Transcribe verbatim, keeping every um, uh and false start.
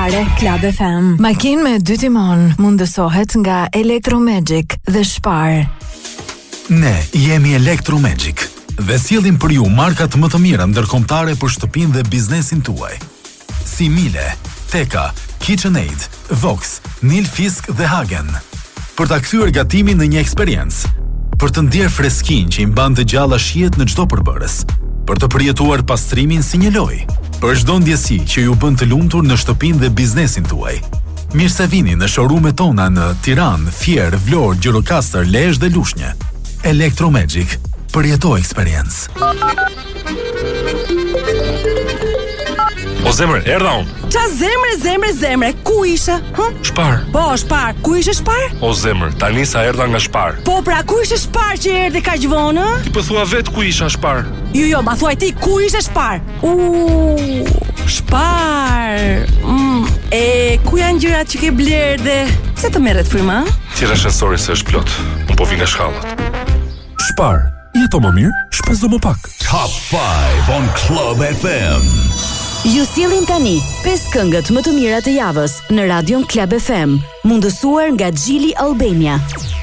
kombëtare Club F M. Makinë me dy timon mundësohet nga Electromagic dhe Spar. Ne jemi Electromagic dhe sjellim për ju markat më të mira ndërkombëtare për shtëpinë dhe biznesin tuaj. Si Miele, Teka, KitchenAid, Vox, Nilfisk dhe Hagen. Për ta kthyer gatimin në një eksperiencë, për të ndjerë freskinë që i mban të gjalla shijet në çdo përbërës, për të përjetuar pastrimin si një lojë, për çdo ndjesi që ju bën të lumtur në shtëpinë dhe biznesin tuaj. Mirë se vini në showroom-et tona në Tiranë, Fier, Vlorë, Gjirokastër, Lezhë dhe Lushnjë. Electromagic, përjeto eksperiencë. O zemre, erdha unë. Qa zemre, zemre, zemre, ku ishe? Hë? Shpar. Po, Shpar, ku ishe Shpar? O zemre, tani sa erdha nga Shpar. Po, pra, ku ishe Shpar që erdhe kaq vonë? Ti po thua vet ku isha Shpar. Jo, jo, ma thuaj ti, ku ishe Shpar? Uuu, Shpar. Mm. E, ku janë gjërat që ke blerë dhe... Se të merret fryma? Tira shensori se është plot. Unë po vi nga shkallët. Shpar, jeto më mirë, shpezo më pak. Top five on Club F M. Ju sjellim tani pesë këngët më të mira të javës në Radion Club F M, mundësuar nga Xhili Albania.